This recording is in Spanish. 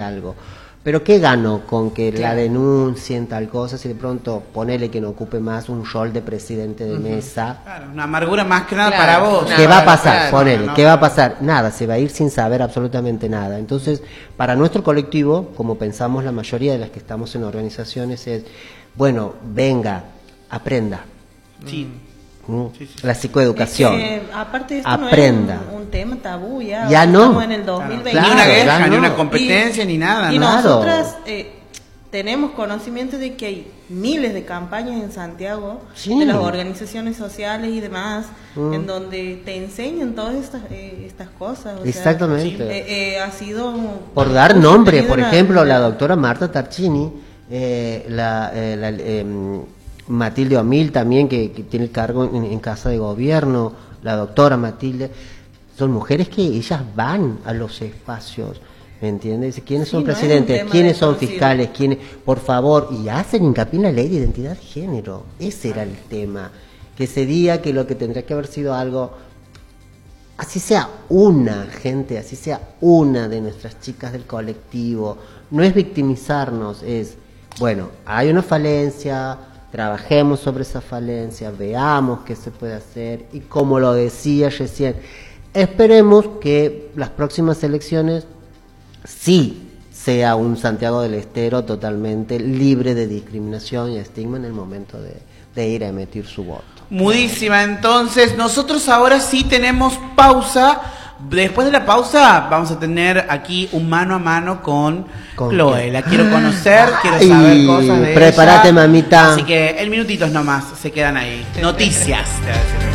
algo. Pero ¿qué gano con que la denuncien tal cosa si de pronto ponele que no ocupe más un rol de presidente de mesa? Claro, una amargura más que nada para vos. ¿Qué va a pasar? Ponele, ¿qué va a pasar? Nada, se va a ir sin saber absolutamente nada. Entonces, para nuestro colectivo, como pensamos la mayoría de las que estamos en organizaciones, es, bueno, venga, aprenda. Sí. La psicoeducación. Aparte esto aprenda. No es un tema tabú ya. Ya no. Estamos en el 2020. Ni una guerra, no. ni una competencia, ni nada. Y ¿no? nosotras tenemos conocimiento de que hay miles de campañas en Santiago de las organizaciones sociales y demás en donde te enseñan todas estas cosas. O exactamente. Ha sido por dar nombre, por ejemplo, la doctora Marta Tarcini, Matilde Omil también, que tiene el cargo en Casa de Gobierno, la doctora Matilde, son mujeres que ellas van a los espacios, ¿me entiendes? ¿Quiénes son presidentes? ¿Quiénes son fiscales? ¿Quiénes? Por favor, y hacen hincapié en la ley de identidad de género. Ese era el tema, que ese día que lo que tendría que haber sido algo, así sea una gente, así sea una de nuestras chicas del colectivo, no es victimizarnos, es, bueno, hay una falencia, trabajemos sobre esa falencia, veamos qué se puede hacer y como lo decía recién, esperemos que las próximas elecciones sí sea un Santiago del Estero totalmente libre de discriminación y estigma en el momento de ir a emitir su voto. Mudísima, entonces nosotros ahora sí tenemos pausa. Después de la pausa vamos a tener aquí un mano a mano con Chloe. La quiero conocer, quiero saber cosas de prepárate, ella. Mamita. Así que en minutitos nomás se quedan ahí. Noticias.